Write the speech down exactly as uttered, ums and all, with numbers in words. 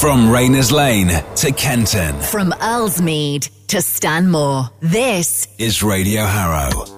From Rayners Lane to Kenton. From Earlsmead to Stanmore. This is Radio Harrow.